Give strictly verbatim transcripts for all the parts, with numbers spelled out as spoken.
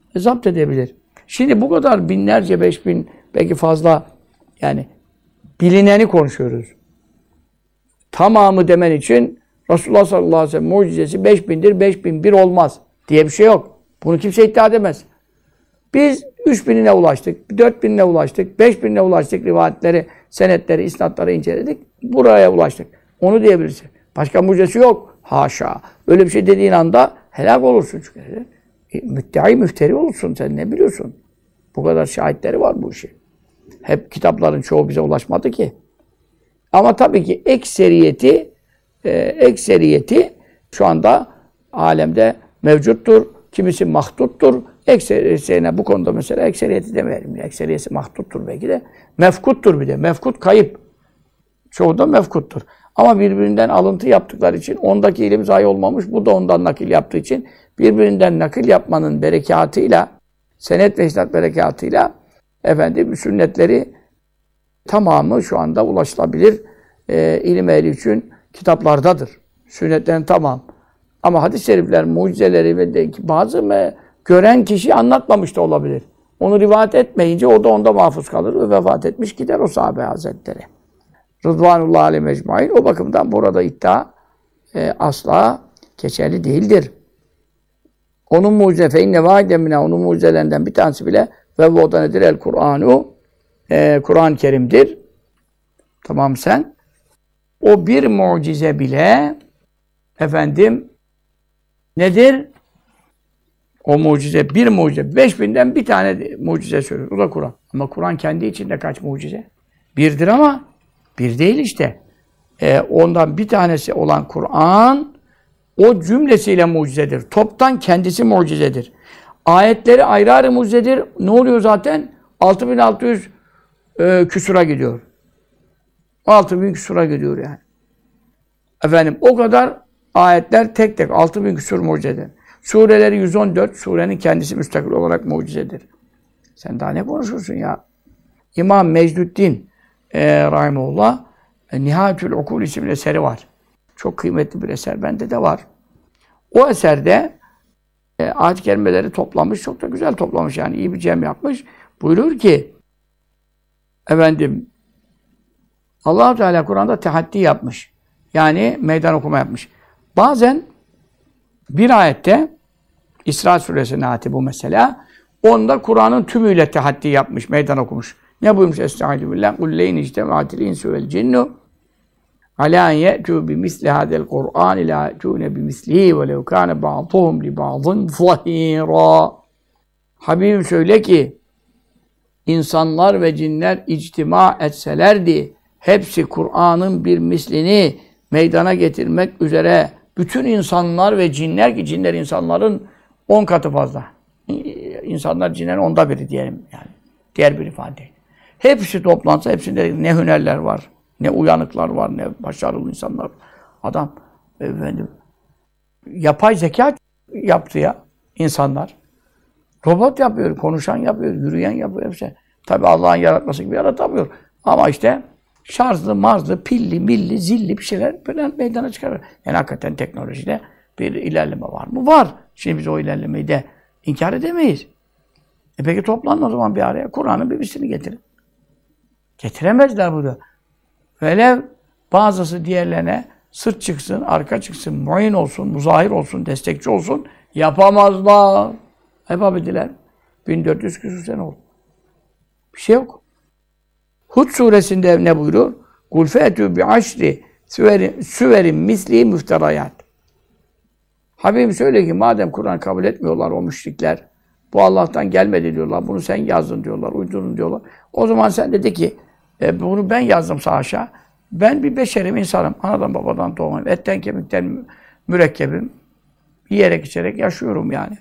e, zapt edebilir. Şimdi bu kadar binlerce, beş bin, belki fazla yani bilineni konuşuyoruz. Tamamı demen için Resulullah sallallahu aleyhi ve sellem mucizesi beş bindir, beş bin bir olmaz diye bir şey yok. Bunu kimse iddia edemez. Biz üç binine ulaştık, dört binine ulaştık, beş binine ulaştık, rivayetleri, senetleri, isnatları inceledik, buraya ulaştık. Onu diyebilirsin. Başka mucizesi yok. Haşa. Öyle bir şey dediğin anda helak olursun çünkü. E, müddai müfteri olursun, sen ne biliyorsun? Bu kadar şahitleri var bu işin. Hep kitapların çoğu bize ulaşmadı ki. Ama tabii ki ekseriyeti, e, ekseriyeti şu anda alemde mevcuttur. Kimisi mahduttur. Ekseriyetine bu konuda mesela ekseriyeti demeyelim. Ekseriyeti mahduttur belki de. Mefkuttur bir de. Mefkut kayıp. Çoğu da mefkuttur. Ama birbirinden alıntı yaptıkları için ondaki ilim zayi olmamış. Bu da ondan nakil yaptığı için birbirinden nakil yapmanın berekatıyla, senet ve isnat berekatıyla efendim sünnetleri tamamı şu anda ulaşılabilir. E, ilim ehli için kitaplardadır. Sünnetlerin tamam. Ama hadis-i şerifler, mucizeleri ve de bazı me, gören kişi anlatmamış da olabilir. Onu rivayet etmeyince o da onda mahfuz kalır ve vefat etmiş gider o sahabe hazretleri. Rıdvanullahi aleyhi mecmaîn. O bakımdan burada iddia e, asla geçerli değildir. Onun mucize fe inne vâidemine, onun mucizelerinden bir tanesi bile ve bu da nedir? El Kur'anu e, Kur'an-ı Kerim'dir. Tamam sen. O bir mucize bile efendim nedir? O mucize, bir mucize. Beş binden bir tane mucize söylüyor. O da Kur'an. Ama Kur'an kendi içinde kaç mucize? Birdir ama bir değil işte. Ee, ondan bir tanesi olan Kur'an o cümlesiyle mucizedir. Toptan kendisi mucizedir. Ayetleri ayrı ayrı mucizedir. Ne oluyor zaten? altı bin altı yüz e, küsura gidiyor. altı bin küsura gidiyor yani. Efendim o kadar ayetler tek tek altı bin küsur mucizedir. Sureleri yüz on dört, surenin kendisi müstakil olarak mucizedir. Sen daha ne konuşursun ya? İmam Mecdüddin e, Rahimullah e, Nihayetül Ukul isimli eseri var. Çok kıymetli bir eser. Bende de var. O eserde e, ayet-i kerimeleri toplamış. Çok da güzel toplamış yani. İyi bir cem yapmış. Buyurur ki efendim Allah-u Teala Kur'an'da tehaddi yapmış. Yani meydan okuma yapmış. Bazen bir ayette İsra suresinin ayeti bu mesela. Onda Kur'an'ın tümüyle tehaddi yapmış, meydan okumuş. Ne buyurmuş? Estaizu billah. Kulleyn ictemâtil insü vel cinnu alâ ye'tû bimisli hâzel Kur'an ilâ ye'tûne bimislihi ve lev kâne ba'duhum li ba'dın zahîrâ. Habibim söyle ki insanlar ve cinler ictima etselerdi, hepsi Kur'an'ın bir mislini meydana getirmek üzere bütün insanlar ve cinler ki cinler insanların on katı fazla. İnsanlar cinlerin onda biri diyelim yani. Diğer bir ifade. Hepsi toplansa hepsinde ne hünerler var, ne uyanıklar var, ne başarılı insanlar var. Adam efendim yapay zeka yaptı ya insanlar. Robot yapıyor, konuşan yapıyor, yürüyen yapıyor hepsi. Tabii Allah'ın yaratması gibi yaratamıyor. Ama işte şarjlı, marzlı, pilli, milli, zilli bir şeyler böyle meydana çıkarır. Yani hakikaten teknolojide bir ilerleme var mı? Var. Şimdi biz o ilerlemeyi de inkar edemeyiz. E peki toplanın o zaman bir araya. Kur'an'ın birisini getirin. Getiremezler bunu. Velev bazısı diğerlerine sırt çıksın, arka çıksın, muayyin olsun, muzahir olsun, destekçi olsun. Yapamazlar. Yapabildiler. bin dört yüz küsur sene oldu. Bir şey yok. Hud suresinde ne buyuruyor? Kul fe'tû bi'aşri süverin misli müfterayat. Habibim söyle ki madem Kur'an kabul etmiyorlar o müşrikler, bu Allah'tan gelmedi diyorlar, bunu sen yazdın diyorlar, uydurun diyorlar. O zaman sen dedi ki, e, bunu ben yazdım haşa. Ben bir beşerim, insanım. Anadan babadan doğmayım. Etten kemikten mürekkebim. Yiyerek içerek yaşıyorum yani.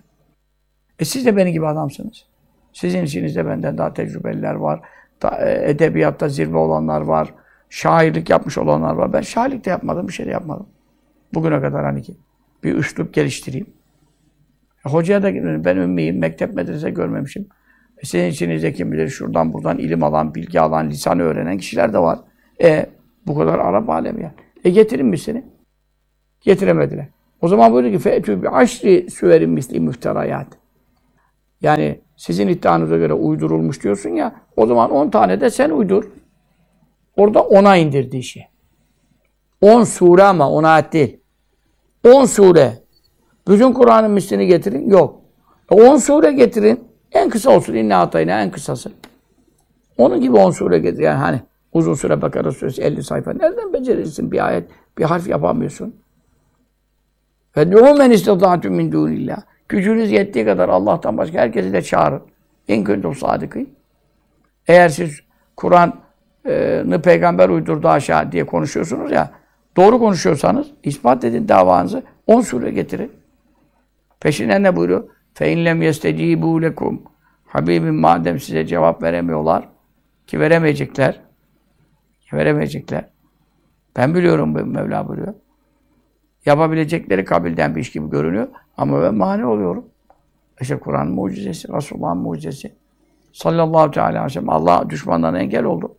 E siz de benim gibi adamsınız. Sizin içinizde benden daha tecrübeliler var. Da, e, edebiyatta zirve olanlar var. Şairlik yapmış olanlar var. Ben şairlik de yapmadım, bir şey de yapmadım. Bugüne kadar hani ki bir üslup geliştireyim. E, hocaya da ben ümmiyim, mektep medrese görmemişim. E, senin içinizde kim bilir şuradan buradan ilim alan, bilgi alan, lisanı öğrenen kişiler de var. E bu kadar Arap alemi yani. E getirin mi seni? Getiremediler. O zaman buyuruyor ki fe'tû bi'aşri süverin misli müfterayat. Yani sizin iddianıza göre uydurulmuş diyorsun ya, o zaman on tane de sen uydur. Orada ona indirdi işi. on sure ama on ayet değil. on sure. Bütün Kur'an'ın mislini getirin. Yok. on sure getirin. En kısa olsun. İnna atayna en kısası. Onun gibi on sure getir. Yani hani uzun süre Bakara suresi elli sayfa. Nereden becerirsin bir ayet? Bir harf yapamıyorsun. Ve du'u men istata'tum min dunillah. Gücünüz yettiği kadar Allah'tan başka herkesi de çağırın. En kuntum sadıkîn. Eğer siz Kur'an'ı peygamber uydurdu aşağı diye konuşuyorsunuz ya, doğru konuşuyorsanız ispat edin davanızı. on sure getirin. Peşinden ne buyuruyor? Fe in lem yestecibû lekum. Habibim madem size cevap veremiyorlar ki veremeyecekler. Ki veremeyecekler. Ben biliyorum bu Mevla buyuruyor. Yapabilecekleri kabilden bir iş gibi görünüyor. Ama ben mani oluyorum. İşte Kur'an'ın mucizesi, Resulullah'ın mucizesi. Sallallahu teala aleyhi ve sellem. Allah düşmanlarına engel oldu.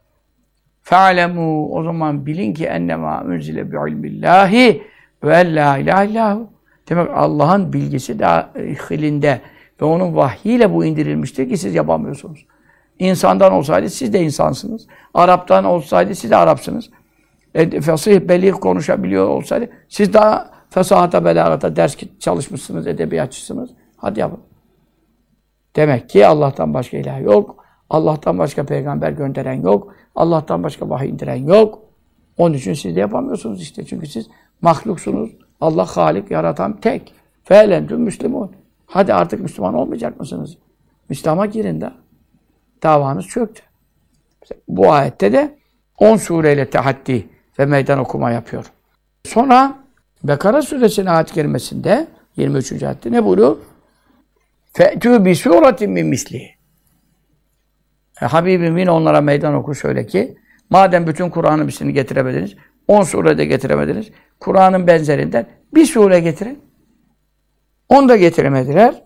Fe'alemû. O zaman bilin ki ennemâ unzile bi'ilmillâhi ve en lâ ilâhe illâhu. Demek Allah'ın bilgisi dahilinde ve onun vahyiyle bu indirilmiştir ki siz yapamıyorsunuz. İnsandan olsaydı siz de insansınız. Arap'tan olsaydı siz de Arapsınız. E, fasih, belîg konuşabiliyor olsaydı siz daha fesahata, belâgata ders çalışmışsınız, edebiyatçısınız. Hadi yapın. Demek ki Allah'tan başka ilah yok. Allah'tan başka peygamber gönderen yok. Allah'tan başka vahiy indiren yok. Onun için siz de yapamıyorsunuz işte. Çünkü siz mahluksunuz. Allah Halik, yaratan tek. Fe'lentüm müslümûn. Hadi artık Müslüman olmayacak mısınız? Müslüman'a girin de. Davanız çöktü. Bu ayette de on sureyle tehaddi ve meydan okuma yapıyor. Sonra Bekara suresinin ayet-i kerimesinde yirmi üçüncü ayette ne buyuruyor? Fe'tû bi sûretin min mislihi. E, Habibimin onlara meydan oku şöyle ki, madem bütün Kur'an'ın mislini getiremediniz, on surede getiremediniz, Kur'an'ın benzerinden bir sure getirin. Onu da getiremediler.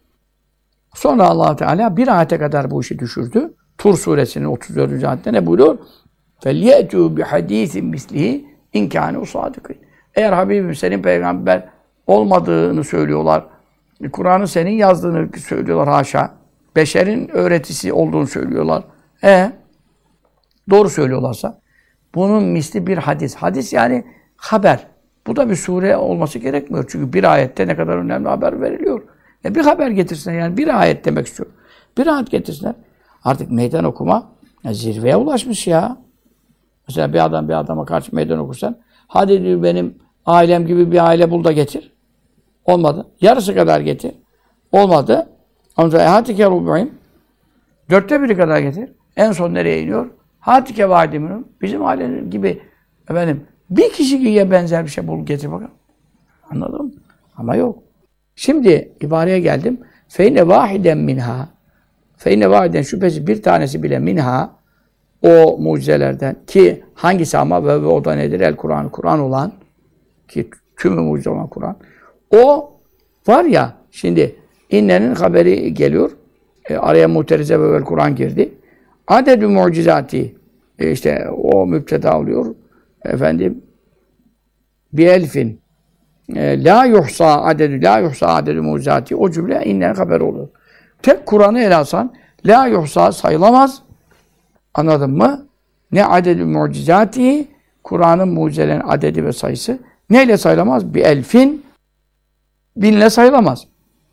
Sonra Allah Teala bir ayete kadar bu işi düşürdü. Tur suresinin otuz dördüncü ayette ne buyuruyor? فَلْيَأْتُوا بِحَد۪يثٍ مِسْلِهِ اِنْ كَانُوا صَادِقِينَ. Eğer Habibim senin peygamber olmadığını söylüyorlar, Kur'an'ı senin yazdığını söylüyorlar haşa, beşerin öğretisi olduğunu söylüyorlar. E doğru söylüyorlarsa, bunun misli bir hadis. Hadis yani haber. Bu da bir sure olması gerekmiyor. Çünkü bir ayette ne kadar önemli haber veriliyor. E bir haber getirsinler yani bir ayet demek istiyorum. Bir ayet getirsinler. Artık meydan okuma ya zirveye ulaşmış ya. Mesela bir adam bir adama karşı meydan okursan, hadi diyor benim ailem gibi bir aile bul da getir. Olmadı. Yarısı kadar getir. Olmadı. Ama hatike rubu'im. Dörtte biri kadar getir. En son nereye iniyor? Hatike vadiminum. Bizim ailenin gibi efendim bir kişi giye benzer bir şey bul getir bakalım. Anladın mı? Ama yok. Şimdi ibareye geldim. Feyne vahiden minha. Feyne vahiden şüphesiz bir tanesi bile minha o mucizelerden ki hangisi ama ve, ve o da nedir? El Kur'an, Kur'an olan ki tümü mucize olan Kur'an. O var ya şimdi innenin haberi geliyor. E, araya muterize ve vel Kur'an girdi. Adedü mucizati e, işte o müpteda oluyor. Efendim bi elfin e, la yuhsa adedü la yuhsa adedü mucizati o cümle innenin haberi oluyor. Tek Kur'an'ı ele alsan la yuhsa sayılamaz. Anladın mı? Ne adedü mucizati Kur'an'ın mucizelerin adedi ve sayısı neyle sayılamaz? Bir elfin binle sayılamaz.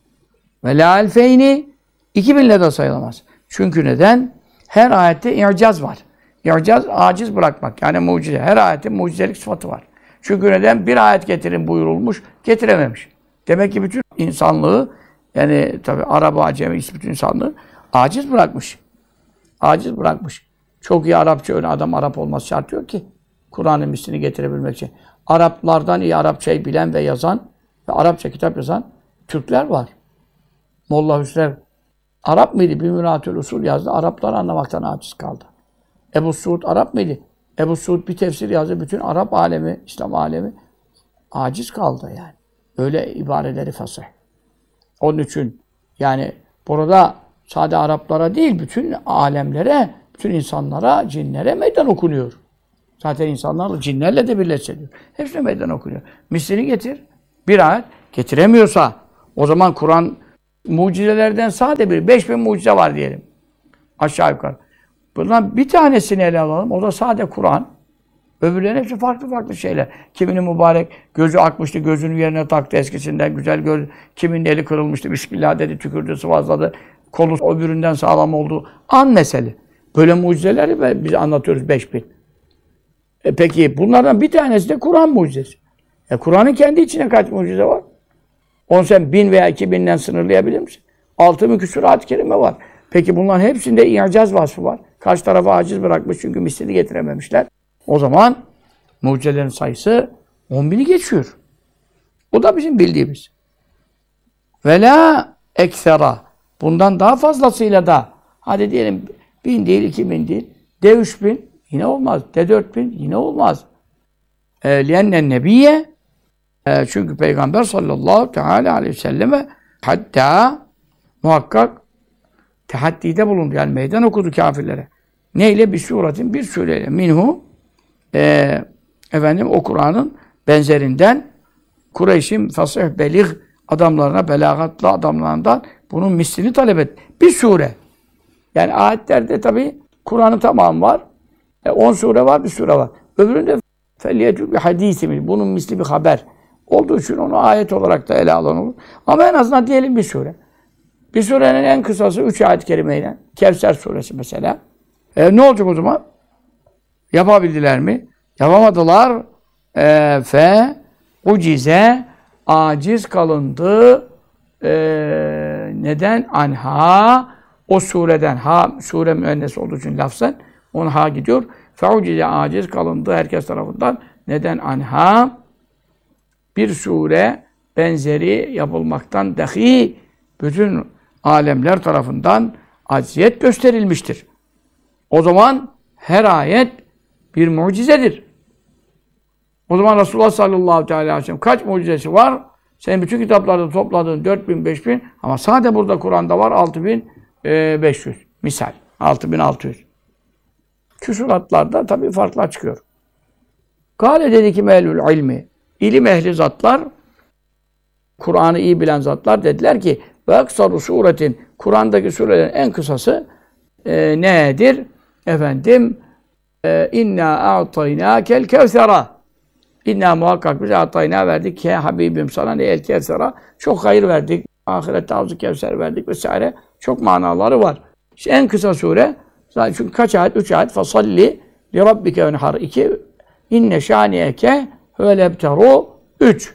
Ve la elfeyni iki binle de sayılamaz. Çünkü neden? Her ayette i'caz var. İ'caz aciz bırakmak. Yani mucize. Her ayetin mucizelik sıfatı var. Çünkü neden? Bir ayet getirin buyurulmuş, getirememiş. Demek ki bütün insanlığı yani tabi Arap, Acemi, bütün insanlığı aciz bırakmış. Aciz bırakmış. Çok iyi Arapça öyle adam Arap olması şart yok ki. Kur'an'ın mislini getirebilmek için. Araplardan iyi Arapçayı bilen ve yazan ve Arapça kitap yazan Türkler var. Molla Hüsrev Arap mıydı? Bir Müratül Usul yazdı. Araplar anlamaktan aciz kaldı. Ebu Suud Arap mıydı? Ebu Suud bir tefsir yazdı. Bütün Arap alemi, İslam alemi aciz kaldı yani. Öyle ibareleri fasih. Onun için yani burada sadece Araplara değil, bütün alemlere, bütün insanlara, cinlere meydan okunuyor. Zaten insanlar cinlerle de birleşiyor. Hepsine meydan okunuyor. Mislini getir. Bir ayet getiremiyorsa o zaman Kur'an mucizelerden sade bir, beş bin mucize var diyelim. Aşağı yukarı. Bundan bir tanesini ele alalım. O da sade Kur'an. Öbürlerinin hepsi farklı farklı şeyler. Kiminin mübarek gözü akmıştı, gözünün yerine taktı eskisinden güzel göz. Kiminin eli kırılmıştı, Bismillah dedi, tükürdü, sıvazladı. Kolu öbüründen sağlam oldu. An mesele. Böyle mucizeleri biz anlatıyoruz beş bin. E peki bunlardan bir tanesi de Kur'an mucizesi. E Kur'an'ın kendi içine kaç mucize var? Onu sen bin veya iki binden sınırlayabilir misin? Altı bin küsur ayet-i kerime var. Peki bunların hepsinde i'caz vasfı var. Karşı tarafa aciz bırakmış çünkü mislini getirememişler. O zaman mucizelerin sayısı on bini geçiyor. O da bizim bildiğimiz. Ve la eksera. Bundan daha fazlasıyla da hadi diyelim bin değil, iki bin değil. De üç bin yine olmaz. De dört bin yine olmaz. E, liyennen nebiye e, çünkü Peygamber sallallahu teala aleyhi ve selleme hatta muhakkak tehaddide bulundu. Yani meydan okudu kafirlere. Neyle? Bir suretin, bir sureyle. Minhu e, efendim o Kur'an'ın benzerinden Kureyş'in fasih belih adamlarına, belagatlı adamlarından bunun mislini talep et. Bir sure. Yani ayetlerde tabi Kur'an'ın tamamı var. on sure var, bir sure var. Öbüründe felliyetü bir hadisimiz. Bunun misli bir haber olduğu için onu ayet olarak da ele alan olur. Ama en azından diyelim bir sure. Bir surenin en kısası üç ayet-i kerimeyle. Kevser suresi mesela. E, ne olacak o zaman? Yapabildiler mi? Yapamadılar. E, fe ucize aciz kalındı. E, neden? Anha o sureden. Ha sure müennes olduğu için lafzen ona ha gidiyor. Fe ucize aciz kalındı herkes tarafından. Neden? Anha bir sure benzeri yapılmaktan dahi bütün alemler tarafından acziyet gösterilmiştir. O zaman her ayet bir mucizedir. O zaman Resulullah sallallahu aleyhi ve sellem kaç mucizesi var? Senin bütün kitaplarda topladığın dört bin, beş bin ama sadece burada Kur'an'da var altı bin beş yüz. Misal. altı bin altı yüz. Küsuratlarda tabii farklar çıkıyor. Kâle dedi ki mehlül ilmi. İlim ehli zatlar, Kur'an'ı iyi bilen zatlar dediler ki ve eksaru suretin, Kur'an'daki surelerin en kısası e, nedir? Efendim e, inna a'taynâkel kevsera. İnna muhakkak biz a'taynâ verdik ki Habibim sana ne el kevsera. Çok hayır verdik. Ahirette havzu kevser verdik vesaire. Çok manaları var. İşte en kısa sure zaten çünkü kaç ayet? Üç ayet. Fasalli li rabbike venhar. İki. İnne şâniyeke hölebteru. Üç.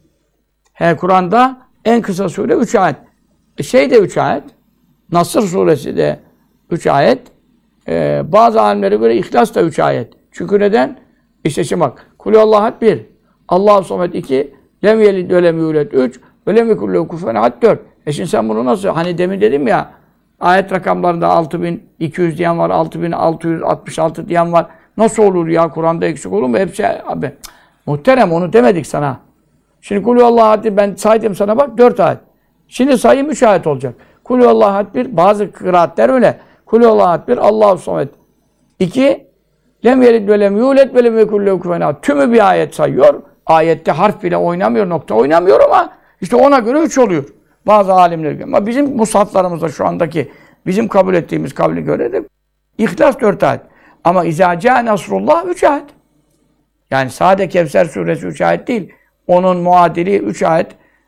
He Kur'an'da en kısa sure üç ayet. E, şey de üç ayet. Nasr suresi de üç ayet. Ee, bazı alimlere göre İhlas da üç ayet. Çünkü neden? İşte şimdi bak. Kulüallahad bir. Allahu samed iki. Lem yelid ve lem yulad üç. Ve lem yekul lehu kufuven ahad dört. E şimdi sen bunu nasıl? Hani demin dedim ya ayet rakamlarında altı bin iki yüz diyen var, altı bin altı yüz altmış altı diyen var. Nasıl olur ya? Kur'an'da eksik olur mu? Hepsi abi. Cık, muhterem onu demedik sana. Şimdi Kulüallahad'ı ben saydım sana bak dört ayet. Şimdi sayayım üç ayet olacak. Kulüallahad bir. Bazı kıraatler öyle. Kulüallahad bir. Allahu samed. iki. Lem yelid ve lem yulad ve lem yekul lehu kufuven ahad. Tümü bir ayet sayıyor. Ayette harf bile oynamıyor, nokta oynamıyor ama işte ona göre üç oluyor. Bazı alimler göre. Ama bizim musaflarımızda şu andaki bizim kabul ettiğimiz kabule göre de İhlas dört ayet. Ama İzâ câ nasrullah üç ayet. Yani sade Kevser suresi üç ayet değil. Onun muadili üç ayet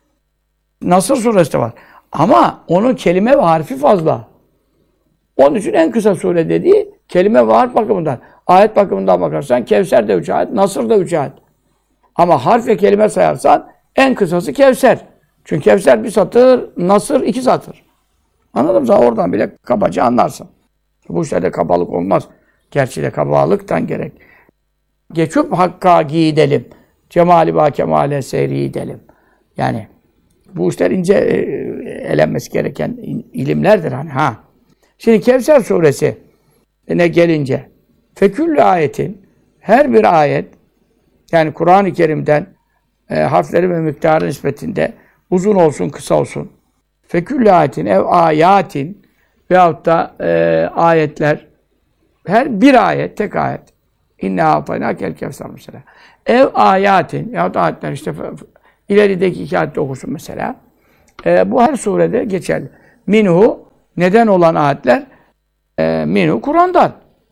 Nasr suresi de var. Ama onun kelime ve harfi fazla. Onun için en kısa sure dediği kelime ve harf bakımından. Ayet bakımından bakarsan Kevser de üç ayet, Nasr da üç ayet. Ama harf ve kelime sayarsan en kısası Kevser. Çünkü Kevser bir satır, Nasr iki satır. Anladın mı? Oradan bile kabaca anlarsın. Bu işlerde kabalık olmaz. Gerçi de kabalıktan gerek. Geçip hakka gidelim. Cemali ba kemale seyri edelim. Yani bu işler ince e, elenmesi gereken ilimlerdir hani ha. Şimdi Kevser suresi ne gelince feküllü ayetin her bir ayet yani Kur'an-ı Kerim'den e, harfleri ve miktarı nispetinde uzun olsun kısa olsun. Feküllü ayetin ev ayatin veyahut da e, ayetler her bir ayet tek ayet. İnne a'taynâkel kevser mesela. Ev ayatin yahut ayetler işte ilerideki iki ayette okusun mesela. E, bu her surede geçerli. Minhu, neden olan ayetler? E, minhu, Kur'an'dan.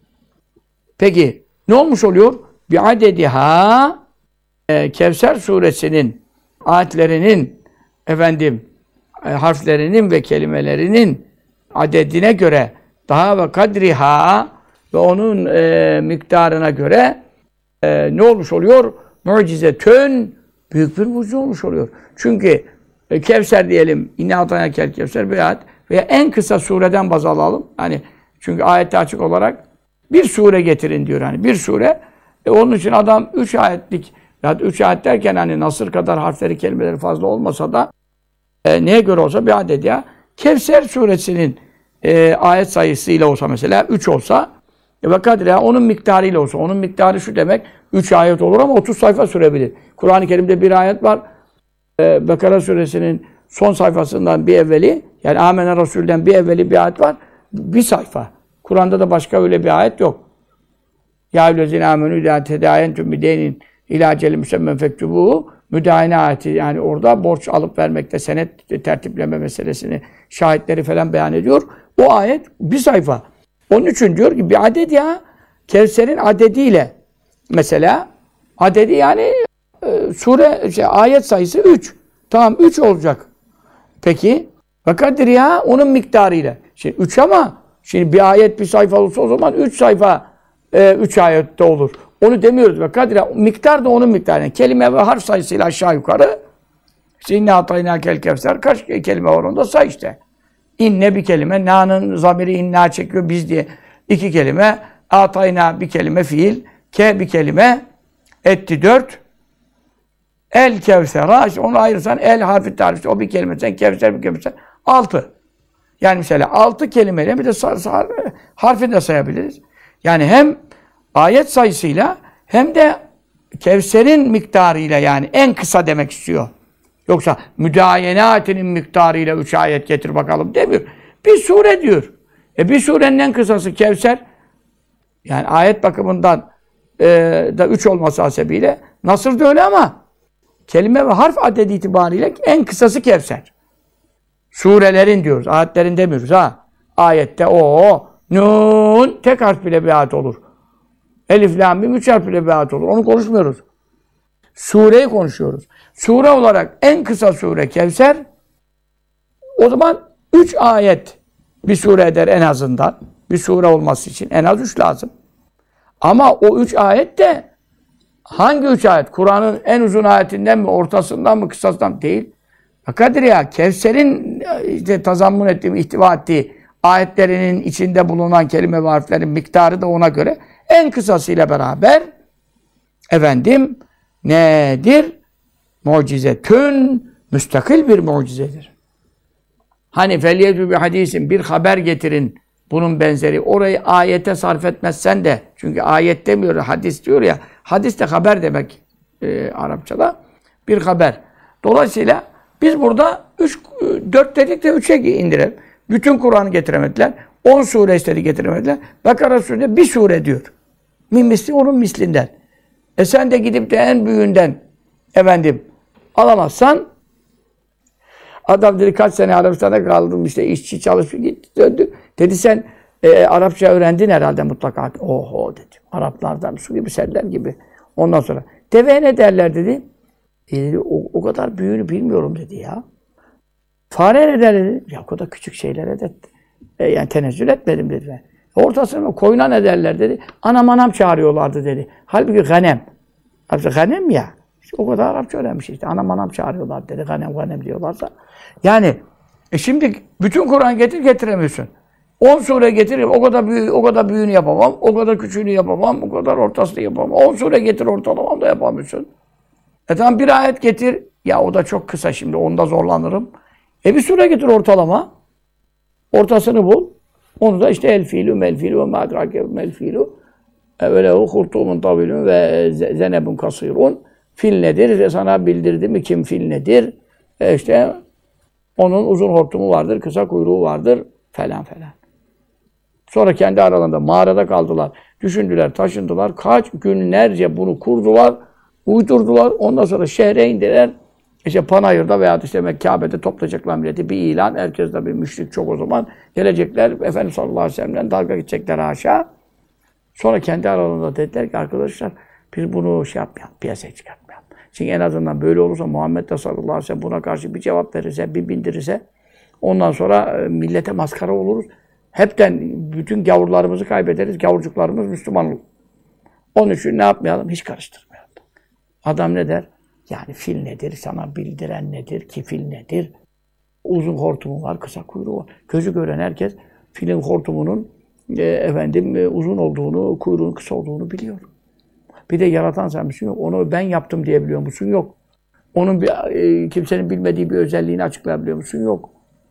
Peki, ne olmuş oluyor? Bi'adediha, e, Kevser suresinin ayetlerinin, efendim, e, harflerinin ve kelimelerinin adedine göre, daha ve kadriha ve onun e, miktarına göre e, ne olmuş oluyor? Mucizetün, büyük bir mucize olmuş oluyor. Çünkü e, Kevser diyelim, İnne ataynakel Kevser bir ayet veya en kısa sureden baz alalım. Hani çünkü ayette açık olarak bir sure getirin diyor hani bir sure. E, onun için adam üç ayetlik ya üç ayet derken hani Nasır kadar harfleri kelimeleri fazla olmasa da e, neye göre olsa bir adet ya. Kevser suresinin e, ayet sayısıyla olsa mesela üç olsa e, ve kadriha onun miktarıyla olsa onun miktarı şu demek üç ayet olur ama otuz sayfa sürebilir. Kur'an-ı Kerim'de bir ayet var. E, Bekara suresinin son sayfasından bir evveli yani Âmene Rasûl'den bir evveli bir ayet var. Bir sayfa. Kur'an'da da başka öyle bir ayet yok. Ya eyyühellezîne âmenû idâ tedâyentum bideynin ilâ acelin musemmen fektubûhû müdâhine ayeti yani orada borç alıp vermekte senet tertipleme meselesini şahitleri falan beyan ediyor. O ayet bir sayfa. Onun için diyor ki bir adet ya Kevser'in adediyle mesela adedi yani e, sure şey, ayet sayısı üç. Tamam üç olacak. Peki ve kadriha onun miktarıyla. Şimdi üç ama şimdi bir ayet bir sayfa olursa o zaman üç sayfa e, üç ayette olur. Onu demiyoruz ve kadriha miktar da onun miktarı. Yani kelime ve harf sayısıyla aşağı yukarı İnne ataynakel Kevser kaç kelime var onda say işte. İnne bir kelime, na'nın zamiri inna çekiyor biz diye. İki kelime, atayna bir kelime fiil, ke bir kelime, etti dört. El Kevser'a, işte onu ayırırsan el harfi tarifi, o bir kelime, sen Kevser bir kelime, altı. Yani mesela altı kelimeyle bir de harfi de sayabiliriz. Yani hem ayet sayısıyla hem de Kevser'in miktarıyla yani en kısa demek istiyor. Yoksa müdayenatinin miktarıyla üç ayet getir bakalım demiyor. Bir sure diyor. E bir surenin en kısası Kevser. Yani ayet bakımından e, da üç olması hasebiyle Nasır da öyle ama kelime ve harf adedi itibariyle en kısası Kevser. Surelerin diyoruz. Ayetlerin demiyoruz ha. Ayette o nun tek harf bile bir ayet olur. Elif, lam, mim üç harf bile bir ayet olur. Onu konuşmuyoruz. Sureyi konuşuyoruz. Sure olarak en kısa sure Kevser. O zaman üç ayet bir sure eder en azından. Bir sure olması için en az üç lazım. Ama o üç ayet de hangi üç ayet? Kur'an'ın en uzun ayetinden mi, ortasından mı, kısasından mı? Değil. Fakat ya Kevser'in işte tazammun ettiği, ihtiva ettiği ayetlerinin içinde bulunan kelime ve harflerin miktarı da ona göre en kısasıyla beraber efendim nedir? Mucizetün müstakil bir mucizedir. Hani feliyetü bir hadisin bir haber getirin bunun benzeri. Orayı ayete sarf etmezsen de çünkü ayet demiyor, hadis diyor ya. Hadis de haber demek e, Arapçada. Bir haber. Dolayısıyla biz burada üç, dört dedik de üçe indirelim. Bütün Kur'an'ı getiremediler. on sure istedi getiremediler. Bakara Suresi'nde bir sure diyor. Min misli onun mislinden. E sen de gidip de en büyüğünden efendim alamazsan adam dedi kaç sene Arabistan'da kaldım işte işçi çalışıp gitti döndü. Dedi sen e, Arapça öğrendin herhalde mutlaka. Oho dedim. Araplardan su gibi seller gibi. Ondan sonra deveye ne derler dedi. E, dedi o, o kadar büyüğünü bilmiyorum dedi ya. Fare ne der dedi. Ya o kadar küçük şeylere de e, yani tenezzül etmedim dedi. Ortasına koyuna ne derler dedi. Anam anam çağırıyorlardı dedi. Halbuki ganem. Halbuki ganem ya. İşte o kadar Arapça öğrenmiş işte. Anam anam çağırıyorlar dedi. Ganem ganem diyorlarsa. Yani e şimdi bütün Kur'an getir getiremiyorsun. on sure getir o kadar büyüğü, o kadar büyüğünü yapamam. O kadar küçüğünü yapamam. O kadar ortasını yapamam. on sure getir ortalamam da yapamıyorsun. E tamam bir ayet getir. Ya o da çok kısa şimdi. Onda zorlanırım. E bir sure getir ortalama. Ortasını bul. Onu da işte el fiilü mel fiilü ve madrake mel fiilü ve lehu hurtumun tavilun ve zenebun kasirun. Fil nedir? Ve sana bildirdi mi kim fil nedir? E işte onun uzun hortumu vardır, kısa kuyruğu vardır falan falan. Sonra kendi aralarında mağarada kaldılar. Düşündüler, taşındılar. Kaç günlerce bunu kurdular, uydurdular. Ondan sonra şehre indiler. İşte Panayır'da veya işte Kabe'de toplayacaklar milleti bir ilan. Herkes de bir müşrik çok o zaman. Gelecekler Efendimiz sallallahu aleyhi ve sellem'den dalga geçecekler haşa. Sonra kendi aralarında dediler ki arkadaşlar biz bunu şey yapmayalım, piyasaya çıkartmayalım. Çünkü en azından böyle olursa Muhammed de sallallahu aleyhi ve sellem buna karşı bir cevap verirse, bir bildirirse ondan sonra millete maskara oluruz. Hepten bütün gavurlarımızı kaybederiz. Gavurcuklarımız Müslüman olur. Onun için ne yapmayalım? Hiç karıştırmayalım. Adam ne der? Yani fil nedir? Sana bildiren nedir? Kifil nedir? Uzun hortumu var, kısa kuyruğu var. Gözü gören herkes filin hortumunun e, efendim e, uzun olduğunu, kuyruğun kısa olduğunu biliyor. Bir de yaratan sen misin? Yok. Onu ben yaptım diyebiliyor musun? Yok. Onun bir, e, kimsenin bilmediği bir özelliğini açıklayabiliyor musun? Yok.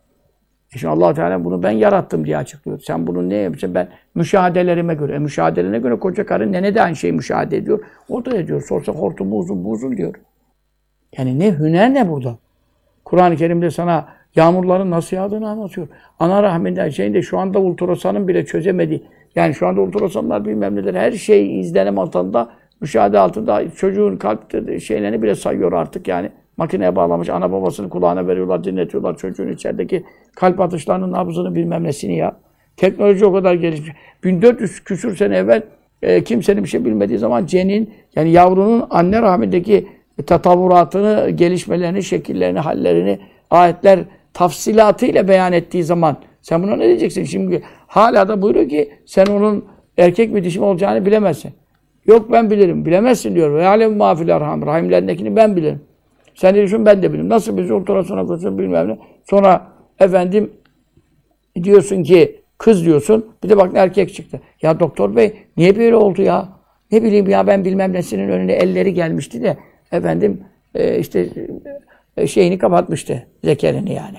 E şimdi Allah Teala bunu ben yarattım diye açıklıyor. Sen bunu ne yapıyorsun? Ben müşahedelerime göre. E müşahedelerine göre koca karı nene de aynı şeyi müşahede ediyor. O da ediyor. Sorsa hortumu uzun, bu uzun diyor. Yani ne hüner ne burada? Kur'an-ı Kerim'de sana yağmurların nasıl yağdığını anlatıyor. Ana rahminden şeyinde şu anda ultrasanın bile çözemediği. Yani şu anda ultrasanlar bilmem neler. Her şey izlenim altında, müşahede altında. Çocuğun kalp şeylerini bile sayıyor artık yani. Makineye bağlamış, ana babasının kulağına veriyorlar, dinletiyorlar çocuğun içerideki kalp atışlarının nabzını bilmem nesini ya. Teknoloji o kadar gelişmiş. bin dört yüz küsur sene evvel e, kimsenin bir şey bilmediği zaman cenin, yani yavrunun anne rahmindeki tatavvuratını, gelişmelerini, şekillerini, hallerini, ayetler tafsilatıyla beyan ettiği zaman sen buna ne diyeceksin? Şimdi hala da buyuruyor ki sen onun erkek mi dişi mi olacağını bilemezsin. Yok ben bilirim. Bilemezsin diyor. Ve alem mafil erham. Rahimlerindekini ben bilirim. Sen de düşün ben de bilirim. Nasıl bizi ultrasona koyuyorsun bilmem ne. Sonra efendim diyorsun ki kız diyorsun. Bir de bak erkek çıktı. Ya doktor bey niye böyle oldu ya? Ne bileyim ya ben bilmem nesinin önüne elleri gelmişti de efendim e, işte e, şeyini kapatmıştı. Zekerini yani.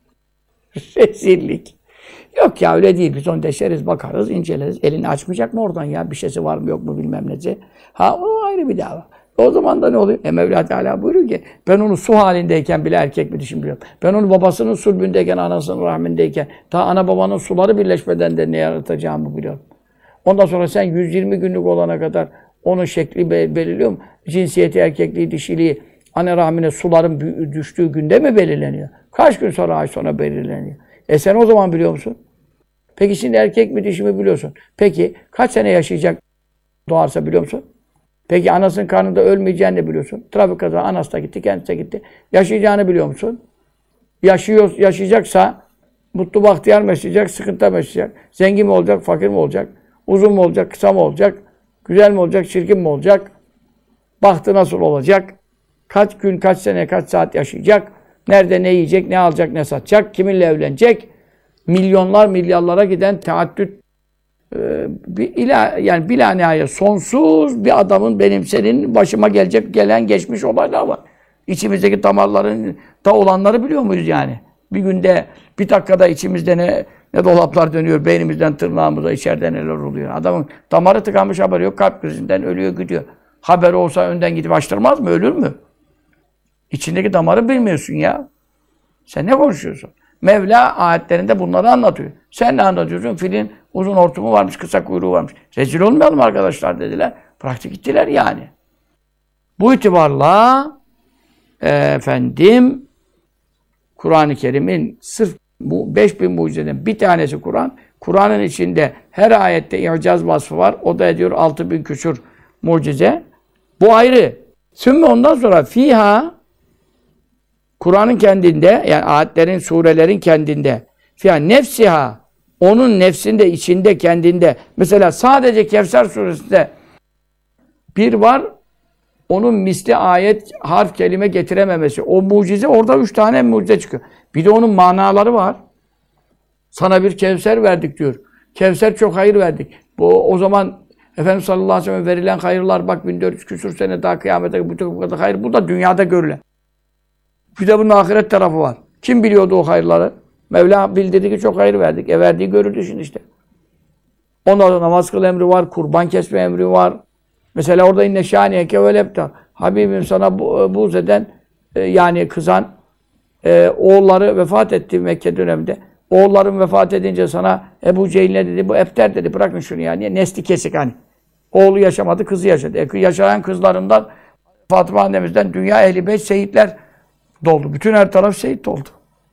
Rezillik. Yok ya öyle değil. Biz onu deşeriz, bakarız, inceleriz. Elini açmayacak mı oradan ya? Bir şeysi var mı yok mu bilmem nece. Ha o ayrı bir dava. O zaman da ne oluyor? E Mevla Teala buyuruyor ki ben onu su halindeyken bile erkek mi dişi biliyorum. Ben onu babasının sulbündeyken, anasının rahmindeyken, ta ana babanın suları birleşmeden de ne yaratacağımı biliyorum. Ondan sonra sen yüz yirmi günlük olana kadar onun şekli belirliyor mu? Cinsiyeti, erkekliği, dişiliği, anne rahmine suların düştüğü günde mi belirleniyor? Kaç gün sonra, ay sonra belirleniyor? E sen o zaman biliyor musun? Peki şimdi erkek mi dişi mi biliyorsun? Peki kaç sene yaşayacak doğarsa biliyor musun? Peki anasının karnında ölmeyeceğini de biliyorsun. Trafik kazası anası da gitti, kendisi de gitti. Yaşayacağını biliyor musun? Yaşıyor, yaşayacaksa mutlu bahtiyar mı yaşayacak, sıkıntı mı yaşayacak? Zengin mi olacak, fakir mi olacak? Uzun mu olacak, kısa mı olacak? Güzel mi olacak, çirkin mi olacak? Bahtı nasıl olacak? Kaç gün, kaç sene, kaç saat yaşayacak? Nerede ne yiyecek, ne alacak, ne satacak? Kiminle evlenecek? Milyonlar, milyarlara giden teaddüt e, bir ila, yani bila nihayet sonsuz bir adamın benim senin başıma gelecek, gelen geçmiş olaylar var. İçimizdeki damarların da olanları biliyor muyuz yani? Bir günde, bir dakikada içimizde ne, ne dolaplar dönüyor, beynimizden tırnağımıza, içeride neler oluyor. Adamın damarı tıkanmış haberi yok, kalp krizinden ölüyor gidiyor. Haberi olsa önden gidip açtırmaz mı, ölür mü? İçindeki damarı bilmiyorsun ya. Sen ne konuşuyorsun? Mevla ayetlerinde bunları anlatıyor. Sen ne anlatıyorsun? Filin uzun hortumu varmış, kısa kuyruğu varmış. Rezil olmayalım arkadaşlar dediler. Bıraktı gittiler yani. Bu itibarla e, efendim Kur'an-ı Kerim'in sırf bu beş bin mucizeden bir tanesi Kur'an. Kur'an'ın içinde her ayette i'caz vasfı var. O da ediyor altı bin küsur mucize. Bu ayrı. Sümme ondan sonra fiha Kur'an'ın kendinde yani ayetlerin, surelerin kendinde fiha nefsiha onun nefsinde, içinde, kendinde. Mesela sadece Kevser suresinde bir var onun misli ayet, harf, kelime getirememesi. O mucize orada üç tane mucize çıkıyor. Bir de onun manaları var. Sana bir Kevser verdik diyor. Kevser çok hayır verdik. Bu o zaman Efendimiz sallallahu aleyhi ve sellem verilen hayırlar bak bin dört yüz küsur sene daha kıyamete bu kadar hayır. Bu da dünyada görülen. Bir de bunun ahiret tarafı var. Kim biliyordu o hayırları? Mevla bildirdi ki çok hayır verdik. E verdiği görüldü şimdi işte. Ondan sonra namaz kıl emri var, kurban kesme emri var. Mesela orada inne şâniyeke vel ebtar. Habibim sana bu, buğz eden e, yani kızan e, oğulları vefat etti Mekke döneminde. Oğulların vefat edince sana Ebu Cehil ne dedi? Bu ebter dedi. Bırakın şunu yani. Nesli kesik hani. Oğlu yaşamadı, kızı yaşadı. E, yaşayan kızlarından Fatıma annemizden dünya ehli beş şehitler doldu. Bütün her taraf şehit doldu.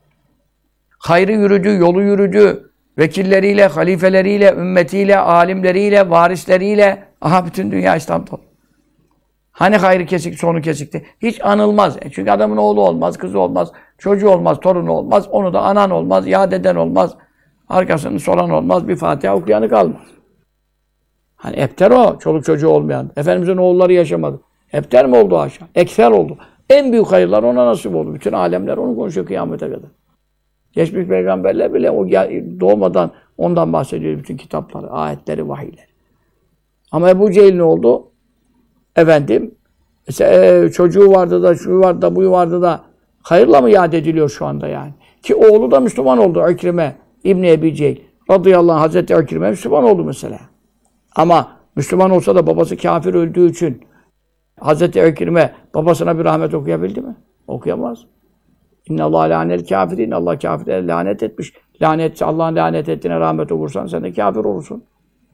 Hayrı yürüdü, yolu yürüdü. Vekilleriyle, halifeleriyle, ümmetiyle, alimleriyle, varisleriyle. Aha bütün dünya İslam dolu. Hani hayrı kesik, sonu kesikti. Hiç anılmaz. E çünkü adamın oğlu olmaz, kızı olmaz, çocuğu olmaz, torunu olmaz. Onu da anan olmaz, yad eden olmaz. Arkasını soran olmaz, bir Fatiha okuyanı kalmaz. Hani epter o, çoluk çocuğu olmayan. Efendimizin oğulları yaşamadı. Epter mi oldu aşağı? Ekser oldu. En büyük hayırlar ona nasip oldu. Bütün alemler onu konuşuyor kıyamete kadar. Geçmiş peygamberler bile o doğmadan ondan bahsediyor bütün kitapları, ayetleri, vahiyleri. Ama Ebu Cehil ne oldu? Efendim, mesela, e, çocuğu vardı da, şu vardı da, bu vardı da hayırla mı yad ediliyor şu anda yani? Ki oğlu da Müslüman oldu. İkrime İbni Ebi Cehil radıyallahu anh, Hazreti İkrime Müslüman oldu mesela. Ama Müslüman olsa da babası kafir öldüğü için Hazreti İkrime babasına bir rahmet okuyabildi mi? Okuyamaz. İnnallâhe lânel kâfirin. Allah kâfirlere lanet etmiş. Lanet, Allah'ın lanet ettiğine rahmet okursan sen de kafir olursun.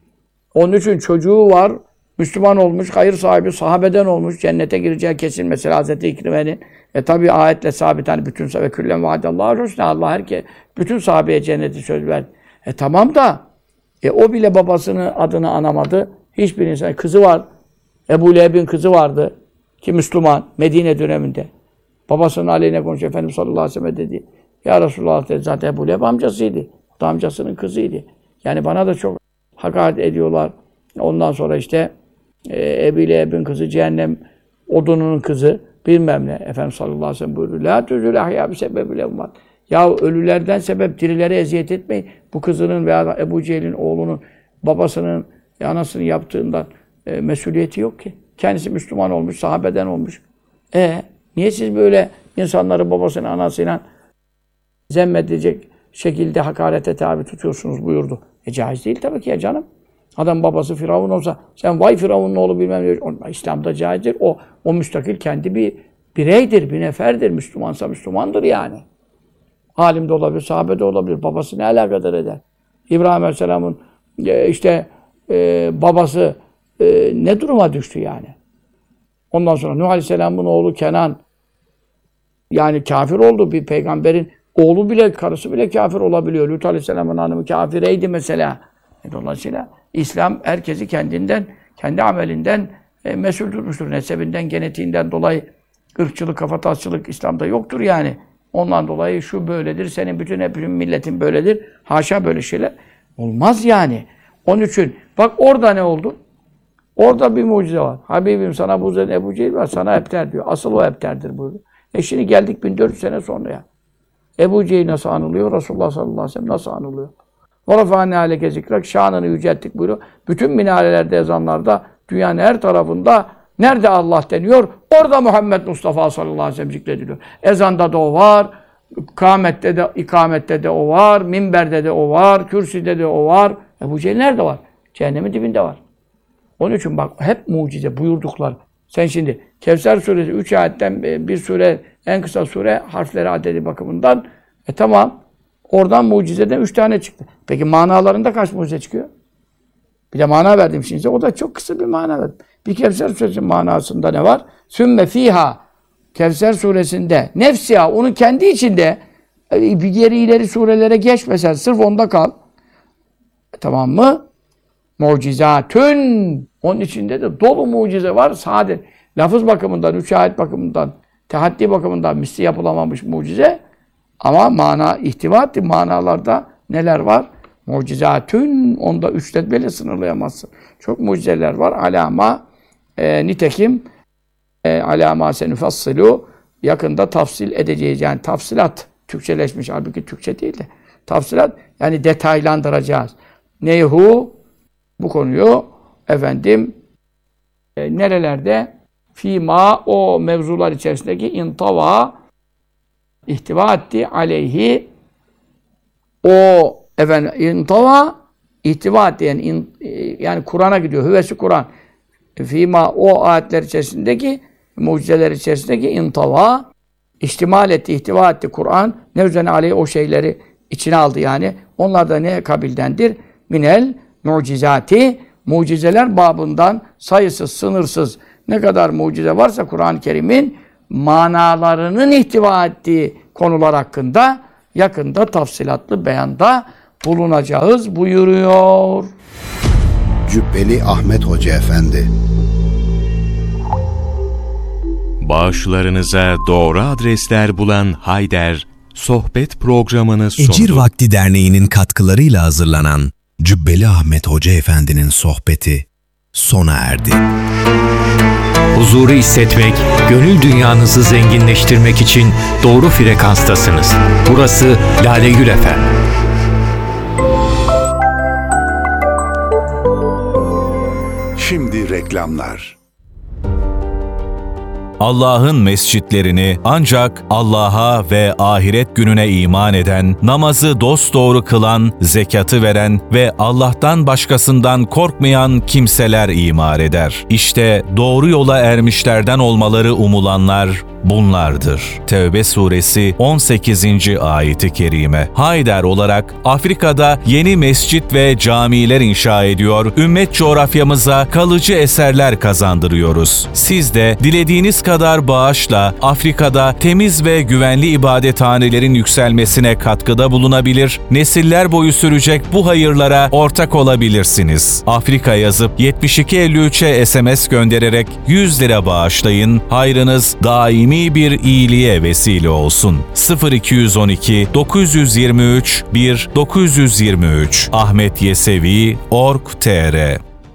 Onun için çocuğu var, Müslüman olmuş, hayır sahibi, sahabeden olmuş, cennete gireceği kesin mesela Hazreti İkrime'nin. E tabi ayetle sabit, hani bütün sahabe küllen vaadallahu husna, Allah herkes bütün sahabeye cenneti söz verdi. E tamam da e, o bile babasının adını anamadı. Hiçbir insan, kızı var. Ebu Leheb'in kızı vardı ki Müslüman Medine döneminde. Babasının aleyhine konuşuyor. Efendimiz sallallahu aleyhi ve sellem dedi. Ya Resulullah dedi, zaten Ebu Leheb amcasıydı. O da amcasının kızıydı. Yani bana da çok hakaret ediyorlar. Ondan sonra işte e, Ebu Leheb'in kızı, cehennem odununun kızı, bilmem ne. Efendimiz sallallahu aleyhi ve sellem buyuruyor. La tüzül ahya bi sebebil evmat. Ya ölülerden sebep dirilere eziyet etmeyin. Bu kızının veya Ebu Cehil'in oğlunun babasının, anasının yaptığından e, mesuliyeti yok ki. Kendisi Müslüman olmuş, sahabeden olmuş. E niye siz böyle insanları babasının, anasıyla zemmedecek şekilde hakarete tabi tutuyorsunuz buyurdu. E caiz değil tabii ki ya canım. Adam babası Firavun olsa, sen vay Firavun'un oğlu bilmem ne, İslam'da caizdir. O, o müstakil kendi bir bireydir, bir neferdir. Müslümansa Müslümandır yani. Alim de olabilir, sahabe de olabilir. Babası ne alakadar eder? İbrahim Aleyhisselam'ın e, işte e, babası e, ne duruma düştü yani? Ondan sonra Nuh Aleyhisselam'ın oğlu Kenan yani kafir oldu. Bir peygamberin oğlu bile, karısı bile kafir olabiliyor. Lut Aleyhisselam'ın hanımı kafireydi mesela. E, dolayısıyla İslam herkesi kendinden, kendi amelinden e, mesul tutmuştur. Nesebinden, genetiğinden dolayı ırkçılık, kafatasçılık İslam'da yoktur yani. Ondan dolayı şu böyledir, senin bütün hepinin milletin böyledir. Haşa böyle şeyler olmaz yani. Onun için bak orada ne oldu? Orada bir mucize var. Habibim sana bu üzerine Ebu Cehil var, sana epter diyor. Asıl o epterdir buyuruyor. E şimdi geldik bin dört yüz sene sonra ya. Ebu Cehil nasıl anılıyor? Resulullah sallallahu aleyhi ve sellem nasıl anılıyor? وَرَفَعَنَّ عَلَيْكَ zikrak, şanını yücelttik buyuruyor. Bütün minarelerde, ezanlarda, dünyanın her tarafında nerede Allah deniyor? Orada Muhammed Mustafa sallallahu aleyhi ve sellem zikrediliyor. Ezanda da o var, kâmette de, ikamette de o var, minberde de o var, kürsüde de o var. Ebu Cehil nerede var? Cehennemin dibinde var. Onun için bak hep mucize buyurduklar. Sen şimdi Kevser suresi üç ayetten bir sure, en kısa sure harfleri adedi bakımından e tamam. Oradan mucizeden üç tane çıktı. Peki manalarında kaç mucize çıkıyor? Bir de mana verdim şimdi. O da çok kısa bir mana verdim. Bir Kevser suresinin manasında ne var? Sümme fiha. Kevser suresinde nefsiha, onun kendi içinde bir geri ileri surelere geç mesela. Sırf onda kal. E, tamam mı? Mucizatün. Onun içinde de dolu mucize var. Sade. Lafız bakımından, üç ayet bakımından, tehaddi bakımından misli yapılamamış mucize. Ama mana ihtiva etti. Manalarda neler var? Mucizatün. Onda üçte böyle sınırlayamazsın. Çok mucizeler var. Alama e, nitekim e, alama senufassilu yakında tafsil edeceğiz. Yani tafsilat Türkçeleşmiş. Halbuki Türkçe değil de. Tafsilat yani detaylandıracağız. Neyhu bu konuyu efendim e, nerelerde fîmâ o mevzular içerisindeki intava ihtiva etti aleyhi o efendim intava ihtiva etti yani, in, yani Kur'an'a gidiyor. Hüvesi Kur'an. Fîmâ o ayetler içerisindeki mucizeler içerisindeki intava ihtimal etti, ihtiva etti Kur'an. Ne üzerine aleyhi o şeyleri içine aldı yani. Onlar da ne kabildendir? Minel mucizati mucizeler babından sayısız, sınırsız ne kadar mucize varsa Kur'an-ı Kerim'in manalarının ihtiva ettiği konular hakkında yakında tafsilatlı beyanda bulunacağız buyuruyor. Cübbeli Ahmet Hoca Efendi. Bağışlarınıza doğru adresler bulan Hayder, sohbet programını sundu. Ecir Vakti Derneği'nin katkılarıyla hazırlanan Cübbeli Ahmet Hoca Efendi'nin sohbeti sona erdi. Huzuru hissetmek, gönül dünyanızı zenginleştirmek için doğru frekanstasınız. Burası Lale Gül F M. Şimdi reklamlar. Allah'ın mescitlerini ancak Allah'a ve ahiret gününe iman eden, namazı dosdoğru kılan, zekatı veren ve Allah'tan başkasından korkmayan kimseler imar eder. İşte doğru yola ermişlerden olmaları umulanlar bunlardır. Tevbe suresi on sekizinci ayeti kerime. Hayder olarak Afrika'da yeni mescit ve camiler inşa ediyor, ümmet coğrafyamıza kalıcı eserler kazandırıyoruz. Siz de dilediğiniz kadar bağışla Afrika'da temiz ve güvenli ibadethanelerin yükselmesine katkıda bulunabilir, nesiller boyu sürecek bu hayırlara ortak olabilirsiniz. Afrika yazıp yetmiş iki elli üçe S M S göndererek yüz lira bağışlayın, hayrınız daimi bir iyiliğe vesile olsun. sıfır iki yüz on iki dokuz yüz yirmi üç bir dokuz yüz yirmi üç Ahmet Yesevi nokta org nokta tr.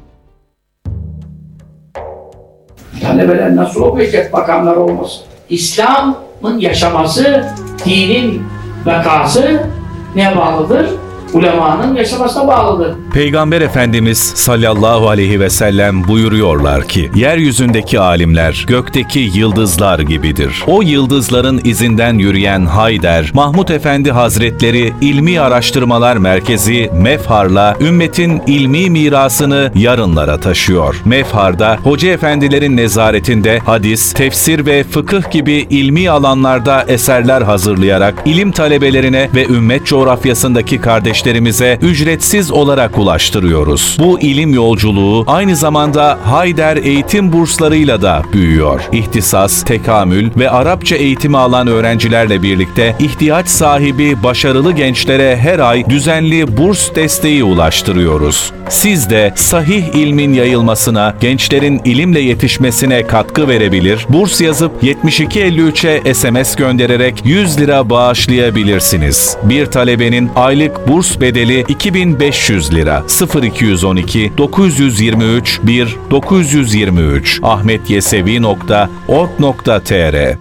Talebeler nasıl okuyacak bakanlar olmasın? İslam'ın yaşaması, dinin bekası neye bağlıdır? Ulemanın yaşamasına bağlıdır. Peygamber Efendimiz sallallahu aleyhi ve sellem buyuruyorlar ki, yeryüzündeki alimler gökteki yıldızlar gibidir. O yıldızların izinden yürüyen Hayder, Mahmud Efendi Hazretleri İlmi Araştırmalar Merkezi Mefhar'la ümmetin ilmi mirasını yarınlara taşıyor. Mefhar'da hoca efendilerin nezaretinde hadis, tefsir ve fıkıh gibi ilmi alanlarda eserler hazırlayarak ilim talebelerine ve ümmet coğrafyasındaki kardeşlerimize ücretsiz olarak ulaştırıyoruz. Bu ilim yolculuğu aynı zamanda Hayder eğitim burslarıyla da büyüyor. İhtisas, tekamül ve Arapça eğitimi alan öğrencilerle birlikte ihtiyaç sahibi başarılı gençlere her ay düzenli burs desteği ulaştırıyoruz. Siz de sahih ilmin yayılmasına, gençlerin ilimle yetişmesine katkı verebilir, burs yazıp yetmiş iki elli üçe S M S göndererek yüz lira bağışlayabilirsiniz. Bir talebenin aylık burs bedeli iki bin beş yüz lira. sıfır iki yüz on iki dokuz yüz yirmi üç bir dokuz yüz yirmi üç ahmet yesevi nokta org nokta tr.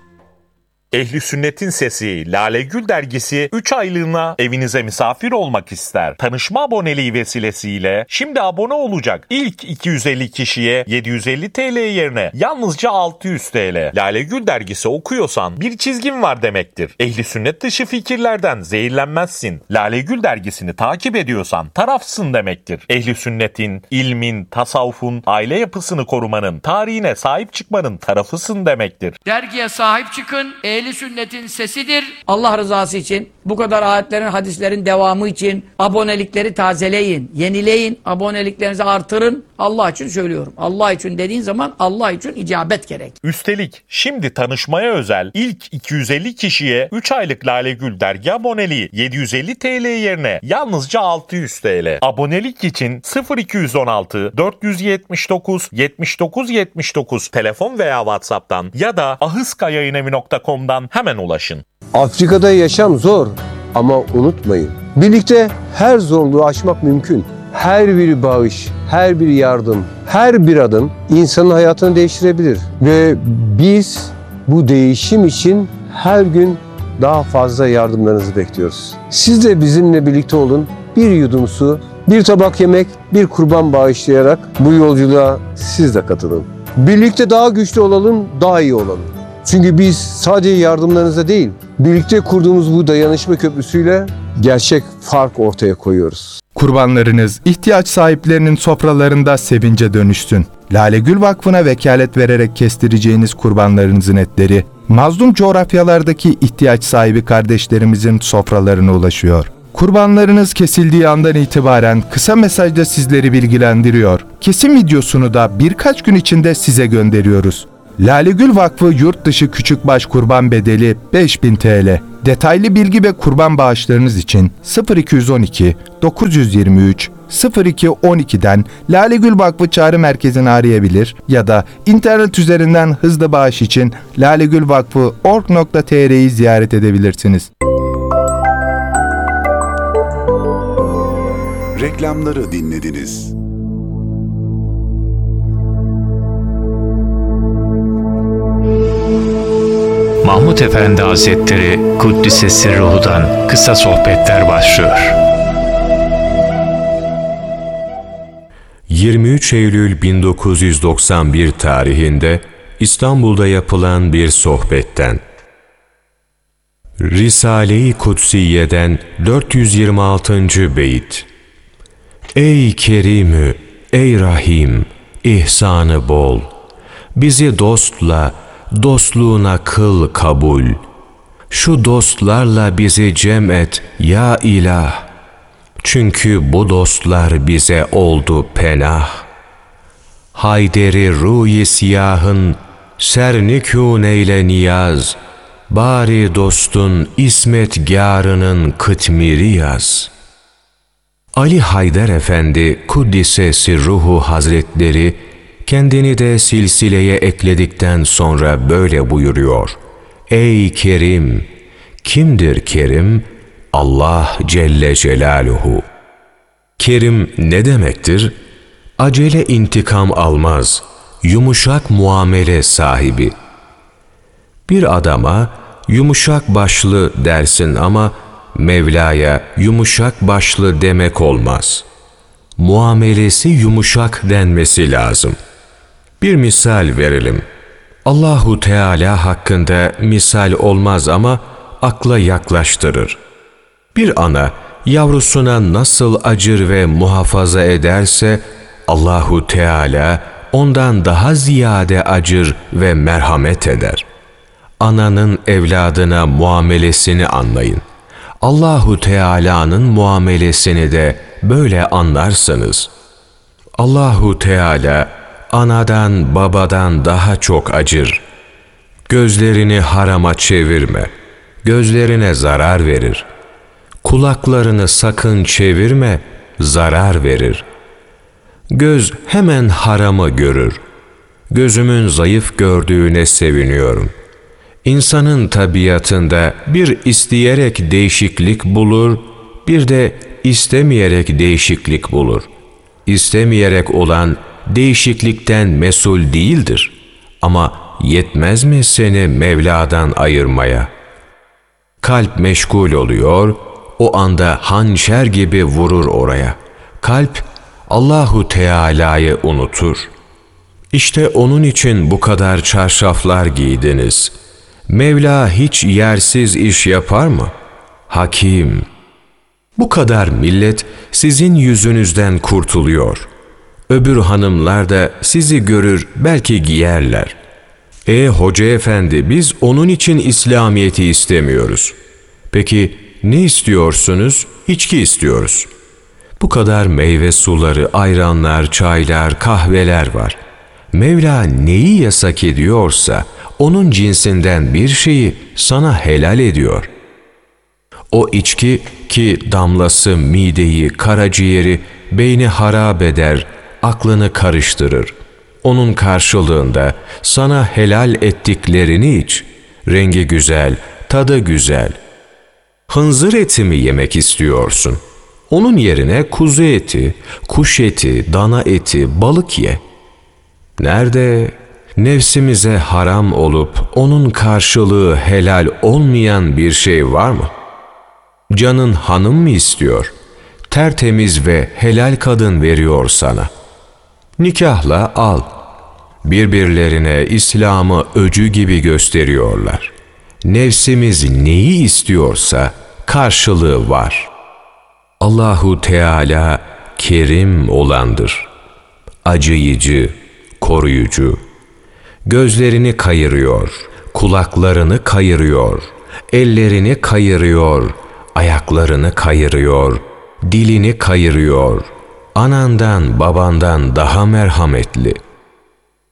Ehli Sünnet'in Sesi Lale Gül dergisi üç aylığına evinize misafir olmak ister. Tanışma aboneliği vesilesiyle şimdi abone olacak ilk iki yüz elli kişiye yedi yüz elli TL yerine yalnızca altı yüz TL. Lale Gül dergisi okuyorsan bir çizgin var demektir. Ehli Sünnet dışı fikirlerden zehirlenmezsin. Lale Gül dergisini takip ediyorsan tarafsın demektir. Ehli Sünnet'in, ilmin, tasavvufun, aile yapısını korumanın, tarihine sahip çıkmanın tarafısın demektir. Dergiye sahip çıkın. Ehli Sünnet'in sesidir. Allah rızası için, bu kadar ayetlerin, hadislerin devamı için abonelikleri tazeleyin, yenileyin, aboneliklerinizi artırın. Allah için söylüyorum. Allah için dediğin zaman Allah için icabet gerek. Üstelik şimdi tanışmaya özel ilk iki yüz elli kişiye üç aylık Lale Gül dergi aboneliği yedi yüz elli TL yerine yalnızca altı yüz TL. Abonelik için sıfır iki yüz on altı dört yüz yetmiş dokuz yetmiş dokuz yetmiş dokuz telefon veya WhatsApp'tan ya da ahıskayayınevi nokta com'dan hemen ulaşın. Afrika'da yaşam zor ama unutmayın. Birlikte her zorluğu aşmak mümkün. Her bir bağış, her bir yardım, her bir adım insanın hayatını değiştirebilir. Ve biz bu değişim için her gün daha fazla yardımlarınızı bekliyoruz. Siz de bizimle birlikte olun. Bir yudum su, bir tabak yemek, bir kurban bağışlayarak bu yolculuğa siz de katılın. Birlikte daha güçlü olalım, daha iyi olalım. Çünkü biz sadece yardımlarınızla değil, birlikte kurduğumuz bu dayanışma köprüsüyle gerçek fark ortaya koyuyoruz. Kurbanlarınız ihtiyaç sahiplerinin sofralarında sevince dönüşsün. Lale Gül Vakfı'na vekalet vererek kestireceğiniz kurbanlarınızın etleri, mazlum coğrafyalardaki ihtiyaç sahibi kardeşlerimizin sofralarına ulaşıyor. Kurbanlarınız kesildiği andan itibaren kısa mesajda sizleri bilgilendiriyor. Kesim videosunu da birkaç gün içinde size gönderiyoruz. Lale Gül Vakfı yurt dışı küçükbaş kurban bedeli beş bin T L. Detaylı bilgi ve kurban bağışlarınız için sıfır iki yüz on iki dokuz yüz yirmi üç sıfır iki on iki'den Lale Gül Vakfı Çağrı Merkezi'ni arayabilir ya da internet üzerinden hızlı bağış için lalegülvakfı nokta org nokta tr'yi ziyaret edebilirsiniz. Reklamları dinlediniz. Mahmud Efendi Hazretleri Kuddisesi Ruhu'dan kısa sohbetler başlıyor. yirmi üç Eylül bin dokuz yüz doksan bir tarihinde İstanbul'da yapılan bir sohbetten. Risale-i Kutsiye'den dört yüz yirmi altıncı beyit. Ey Kerimü, ey Rahim, ihsanı bol, bizi dostla, dostluğuna kıl kabul. Şu dostlarla bizi cem et ya ilah. Çünkü bu dostlar bize oldu penah. Hayderi ruh-i siyahın sernikûn eyle niyaz. Bari dostun ismetgârının kıtmiri yaz. Ali Haydar Efendi Kuddisesi Ruhu Hazretleri kendini de silsileye ekledikten sonra böyle buyuruyor. Ey Kerim! Kimdir Kerim? Allah Celle Celaluhu. Kerim ne demektir? Acele intikam almaz, yumuşak muamele sahibi. Bir adama yumuşak başlı dersin ama Mevla'ya yumuşak başlı demek olmaz. Muamelesi yumuşak denmesi lazım. Bir misal verelim. Allahu Teala hakkında misal olmaz ama akla yaklaştırır. Bir ana yavrusuna nasıl acır ve muhafaza ederse Allahu Teala ondan daha ziyade acır ve merhamet eder. Ananın evladına muamelesini anlayın. Allahu Teala'nın muamelesini de böyle anlarsınız. Allahu Teala anadan babadan daha çok acır. Gözlerini harama çevirme. Gözlerine zarar verir. Kulaklarını sakın çevirme, zarar verir. Göz hemen haramı görür. Gözümün zayıf gördüğüne seviniyorum. İnsanın tabiatında bir isteyerek değişiklik bulur, bir de istemeyerek değişiklik bulur. İstemeyerek olan değişiklikten mesul değildir. Ama yetmez mi seni Mevla'dan ayırmaya? Kalp meşgul oluyor, o anda hançer gibi vurur oraya. Kalp Allahu Teala'yı unutur. İşte onun için bu kadar çarşaflar giydiniz. Mevla hiç yersiz iş yapar mı? Hakim. Bu kadar millet sizin yüzünüzden kurtuluyor. Öbür hanımlar da sizi görür, belki giyerler. E hoca efendi, biz onun için İslamiyet'i istemiyoruz. Peki ne istiyorsunuz? İçki istiyoruz. Bu kadar meyve suları, ayranlar, çaylar, kahveler var. Mevla neyi yasak ediyorsa onun cinsinden bir şeyi sana helal ediyor. O içki ki damlası mideyi, karaciğeri, beyni harap eder, aklını karıştırır. Onun karşılığında sana helal ettiklerini iç. Rengi güzel, tadı güzel. Hınzır eti mi yemek istiyorsun? Onun yerine kuzu eti, kuş eti, dana eti, balık ye. Nerede nefsimize haram olup onun karşılığı helal olmayan bir şey var mı? Canın hanım mı istiyor? Tertemiz ve helal kadın veriyor sana. Nikahla al. Birbirlerine İslam'ı öcü gibi gösteriyorlar. Nefsimiz neyi istiyorsa karşılığı var. Allahu Teala kerim olandır. Acıyıcı, koruyucu. Gözlerini kayırıyor, kulaklarını kayırıyor, ellerini kayırıyor, ayaklarını kayırıyor, dilini kayırıyor. Anandan babandan daha merhametli.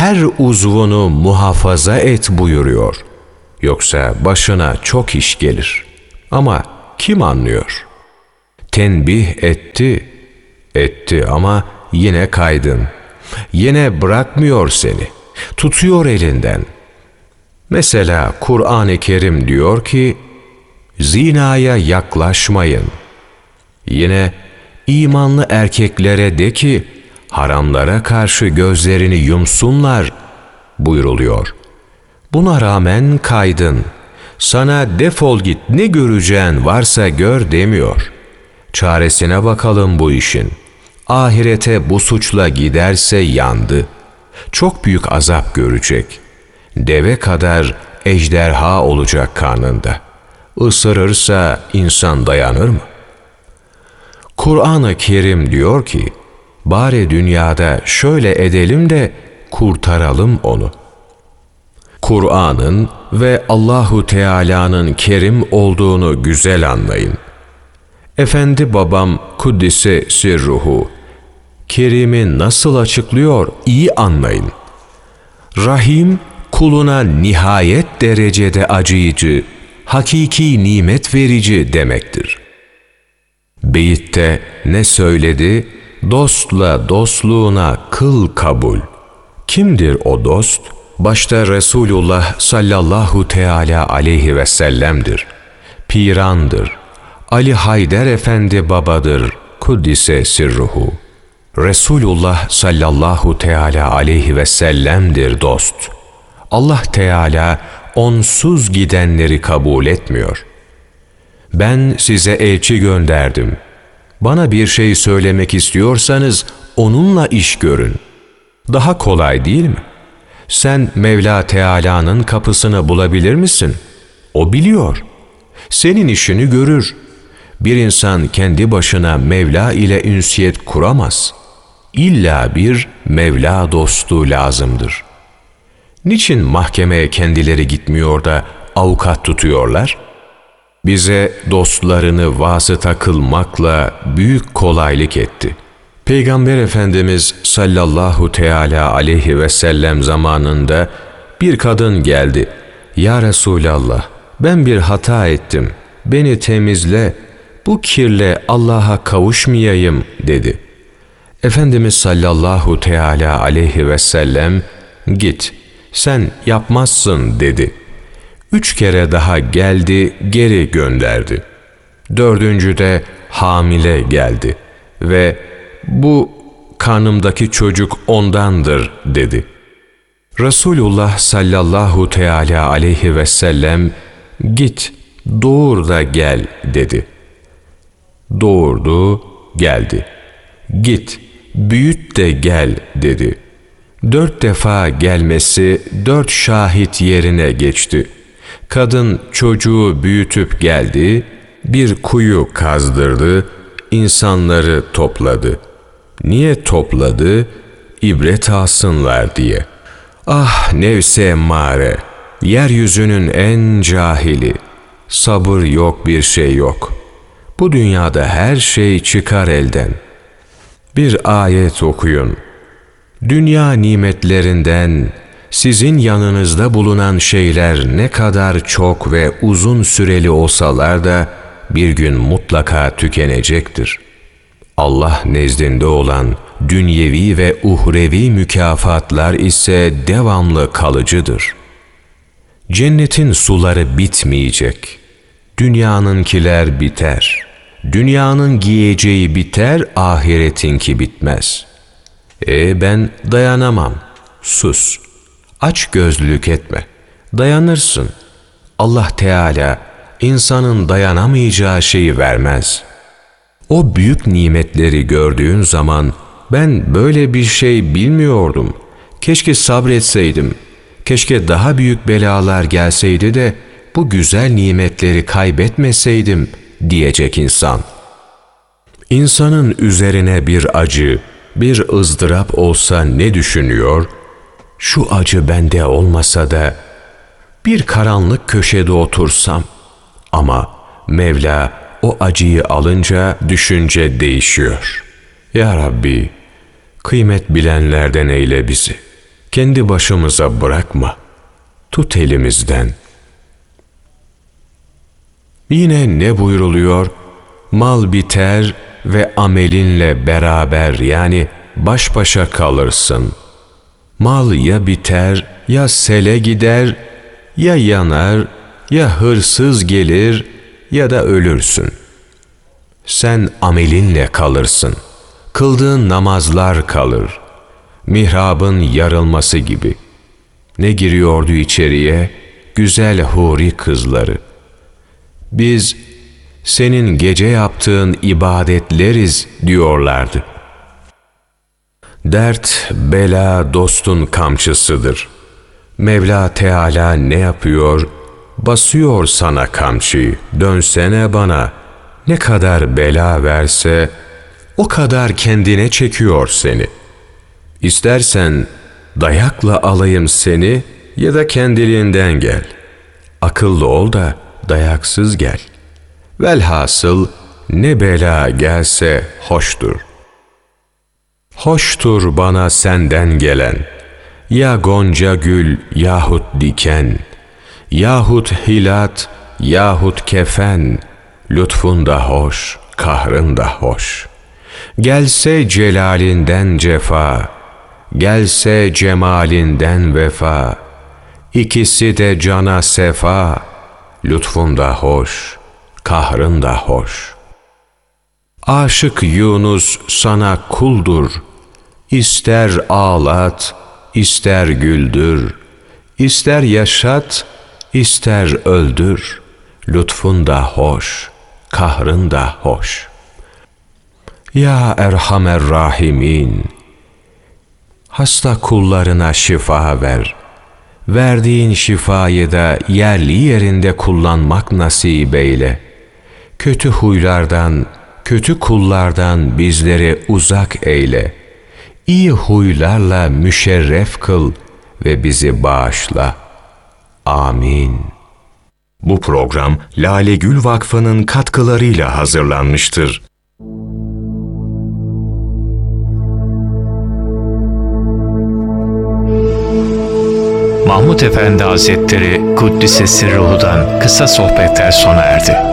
her uzvunu muhafaza et buyuruyor. Yoksa başına çok iş gelir. Ama kim anlıyor? Tenbih etti, etti ama yine kaydın. Yine bırakmıyor seni. Tutuyor elinden. Mesela Kur'an-ı Kerim diyor ki, zinaya yaklaşmayın. Yine imanlı erkeklere de ki, haramlara karşı gözlerini yumsunlar buyruluyor. Buna rağmen kaydın. Sana defol git, ne göreceğin varsa gör demiyor. Çaresine bakalım bu işin. Ahirete bu suçla giderse yandı. Çok büyük azap görecek. Deve kadar ejderha olacak karnında. Isırırsa insan dayanır mı? Kur'an-ı Kerim diyor ki, bari dünyada şöyle edelim de kurtaralım onu. Kur'an'ın ve Allahu Teala'nın kerim olduğunu güzel anlayın. Efendi babam Kuddise Sirruhu, Kerim'i nasıl açıklıyor iyi anlayın. Rahim, kuluna nihayet derecede acıyıcı, hakiki nimet verici demektir. Beyitte ne söyledi? Dostla dostluğuna kıl kabul. Kimdir o dost? Başta Resulullah sallallahu teala aleyhi ve sellem'dir. Pirandır. Ali Haydar Efendi babadır. Kuddise sirruhu. Resulullah sallallahu teala aleyhi ve sellem'dir dost. Allah Teala onsuz gidenleri kabul etmiyor. Ben size elçi gönderdim. Bana bir şey söylemek istiyorsanız onunla iş görün. Daha kolay değil mi? Sen Mevla Teala'nın kapısını bulabilir misin? O biliyor. Senin işini görür. Bir insan kendi başına Mevla ile ünsiyet kuramaz. İlla bir Mevla dostu lazımdır. Niçin mahkemeye kendileri gitmiyor da avukat tutuyorlar? Bize dostlarını vasıta kılmakla büyük kolaylık etti. Peygamber Efendimiz sallallahu teala aleyhi ve sellem zamanında bir kadın geldi. Ya Resulallah, ben bir hata ettim. Beni temizle, bu kirle Allah'a kavuşmayayım dedi. Efendimiz sallallahu teala aleyhi ve sellem, git, sen yapmazsın dedi. Üç kere daha geldi, geri gönderdi. Dördüncüde hamile geldi ve bu karnımdaki çocuk ondandır dedi. Resulullah sallallahu teala aleyhi ve sellem, git, doğur da gel dedi. Doğurdu, geldi. Git, büyüt de gel dedi. Dört defa gelmesi dört şahit yerine geçti. Kadın çocuğu büyütüp geldi, bir kuyu kazdırdı, insanları topladı. Niye topladı? İbret alsınlar diye. Ah nefs-i emmare, yeryüzünün en cahili. Sabır yok, bir şey yok. Bu dünyada her şey çıkar elden. Bir ayet okuyun. Dünya nimetlerinden sizin yanınızda bulunan şeyler ne kadar çok ve uzun süreli olsalar da bir gün mutlaka tükenecektir. Allah nezdinde olan dünyevi ve uhrevi mükafatlar ise devamlı kalıcıdır. Cennetin suları bitmeyecek. Dünyanınkiler biter. Dünyanın giyeceği biter, ahiretinki bitmez. E ben dayanamam. Sus. Aç gözlülük etme. Dayanırsın. Allah Teala insanın dayanamayacağı şeyi vermez. O büyük nimetleri gördüğün zaman ben böyle bir şey bilmiyordum. Keşke sabretseydim. Keşke daha büyük belalar gelseydi de bu güzel nimetleri kaybetmeseydim diyecek insan. İnsanın üzerine bir acı, bir ızdırap olsa ne düşünüyor? Şu acı bende olmasa da bir karanlık köşede otursam. Ama Mevla o acıyı alınca düşünce değişiyor. Ya Rabbi, kıymet bilenlerden eyle bizi. kendi başımıza bırakma. Tut elimizden. Yine ne buyruluyor? Mal biter ve amelinle beraber, yani baş başa kalırsın. Mal ya biter, ya sele gider, ya yanar, ya hırsız gelir, ya da ölürsün. Sen amelinle kalırsın. Kıldığın namazlar kalır. Mihrabın yarılması gibi. Ne giriyordu içeriye? Güzel huri kızları. Biz senin gece yaptığın ibadetleriz diyorlardı. Dert, bela dostun kamçısıdır. Mevla Teala ne yapıyor? Basıyor sana kamçıyı. Dönsene bana. Ne kadar bela verse o kadar kendine çekiyor seni. İstersen dayakla alayım seni ya da kendiliğinden gel. Akıllı ol da dayaksız gel. Velhasıl ne bela gelse hoştur. Hoştur bana senden gelen, ya gonca gül yahut diken, yahut hilat yahut kefen, lütfun da hoş, kahrın da hoş. Gelse celalinden cefa, gelse cemalinden vefa, İkisi de cana sefa, lütfun da hoş, kahrın da hoş. Aşık Yunus sana kuldur, İster ağlat, ister güldür, İster yaşat, ister öldür, lütfun da hoş, kahrın da hoş. Ya Erhamer Rahimin, hasta kullarına şifa ver. Verdiğin şifayı da yerli yerinde kullanmak nasip eyle. Kötü huylardan, kötü kullardan bizleri uzak eyle. İyi huylarla müşerref kıl ve bizi bağışla. Amin. Bu program Lale Gül Vakfı'nın katkılarıyla hazırlanmıştır. Mahmud Efendi Hazretleri Kuddisesi Ruhu'dan kısa sohbetler sona erdi.